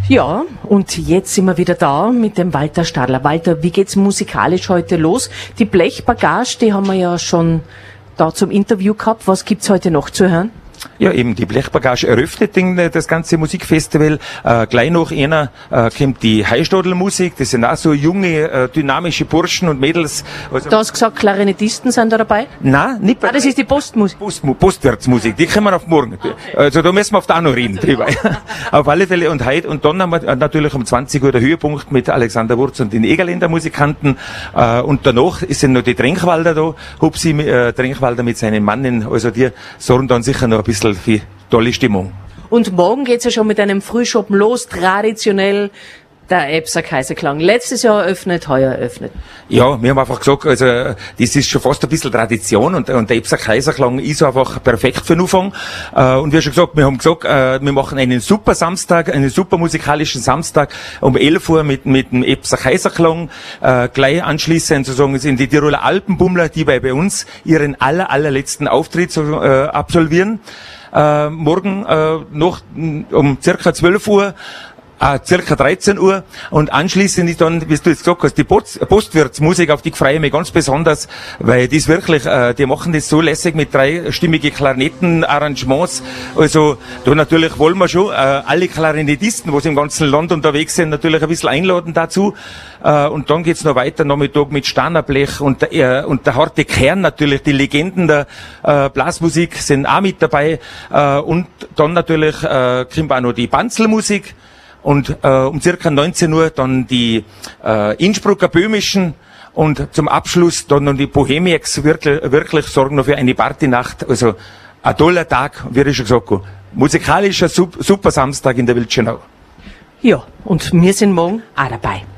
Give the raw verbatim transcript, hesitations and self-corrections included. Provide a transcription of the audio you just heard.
Ja, und jetzt sind wir wieder da mit dem Walter Stadler. Walter, wie geht's musikalisch heute los? Die Blechbagage, die haben wir ja schon da zum Interview gehabt. Was gibt's heute noch zu hören? Ja, eben die Blechbagage eröffnet den, das ganze Musikfestival. Äh, gleich nach einer äh, kommt die Heistadl-Musik. Das sind auch so junge, äh, dynamische Burschen und Mädels. Also, du hast gesagt, Klarinettisten sind da dabei? Nein, nicht bei ah, das ist die Postmusik. Post, Postwärtsmusik, die können wir auf morgen. Also da müssen wir auf da noch reden drüber. Auf alle Fälle. Und heute, und dann haben wir natürlich um zwanzig Uhr der Höhepunkt mit Alexander Wurz und den Egerländer Musikanten. Äh, und danach sind noch die Trenkwalder da. Hupsi, äh, Trenkwalder mit seinen Mannen. Also die sorgen dann sicher noch ein bisschen für tolle Stimmung. Und morgen geht's ja schon mit einem Frühschoppen los, traditionell der Ebser Kaiserklang. Letztes Jahr eröffnet, heuer eröffnet. Ja, wir haben einfach gesagt, also das ist schon fast ein bisschen Tradition und, und der Ebser Kaiserklang ist einfach perfekt für den Anfang. Äh, und wie schon gesagt, wir haben gesagt, äh, wir machen einen super Samstag, einen super musikalischen Samstag um elf Uhr mit, mit dem Ebser Kaiserklang. Äh, gleich anschließend sozusagen sind die Tiroler Alpenbummler, die bei, bei uns ihren aller, allerletzten Auftritt so, äh, absolvieren. Äh, morgen äh, noch um circa zwölf Uhr. Ah, circa dreizehn Uhr und anschließend ist dann, wie du jetzt gesagt hast, die Post Postwirtsmusik, auf die freue ich mich ganz besonders, weil die ist wirklich, äh, die machen das so lässig mit dreistimmige Klarinetten, Arrangements, also da natürlich wollen wir schon äh, alle Klarinettisten, die im ganzen Land unterwegs sind, natürlich ein bisschen einladen dazu äh, und dann geht's noch weiter Nachmittag mit Steinerblech und der, äh, und der harte Kern natürlich, die Legenden der äh, Blasmusik sind auch mit dabei äh, und dann natürlich äh, kommt auch noch die Banzelmusik. Und äh, um circa neunzehn Uhr dann die äh, Innsbrucker Böhmischen und zum Abschluss dann noch die Bohemiacs wirklich, wirklich sorgen noch für eine Partynacht. Also ein toller Tag, wie ich schon gesagt habe. Musikalischer super Samstag in der Wildschönau. Ja, und wir sind morgen auch dabei.